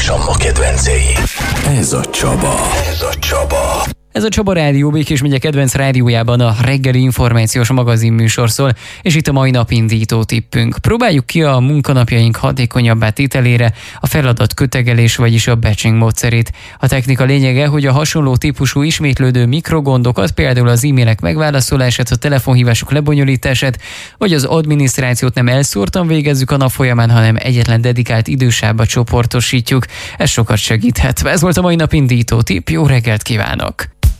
és a ma kedvencei. Ez a Csaba. Ez a Csaba Rádió, Békés megye kedvenc rádiójában a reggeli információs magazinműsor szól, és itt a mai nap indító tippünk. Próbáljuk ki a munkanapjaink hatékonyabbá tételére a feladat kötegelés, vagyis a batching módszerét. A technika lényege, hogy a hasonló típusú ismétlődő mikrogondokat, például az e-mailek megválaszolását, a telefonhívások lebonyolítását, vagy az adminisztrációt nem elszórtan végezzük a nap folyamán, hanem egyetlen dedikált idősávba csoportosítjuk. Ez sokat segíthet. Ez volt a mai nap indító tipp, jó reggelt kívánok!